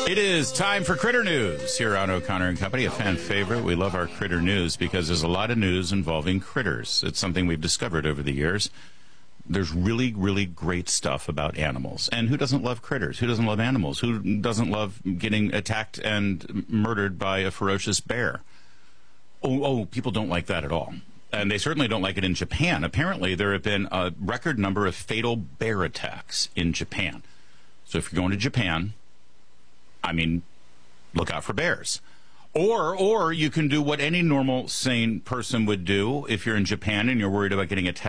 It is time for Critter News here on O'Connor and Company, a fan favorite. We love our Critter News because there's a lot of news involving critters. It's something we've discovered over the years. There's really, really great stuff about animals. And who doesn't love critters? Who doesn't love animals? Who doesn't love getting attacked and murdered by a ferocious bear? Oh, people don't like that at all. And they certainly don't like it in Japan. Apparently, there have been a record number of fatal bear attacks in Japan. So if you're going to Japan, I mean, look out for bears. Or you can do what any normal, sane person would do if you're in Japan and you're worried about getting attacked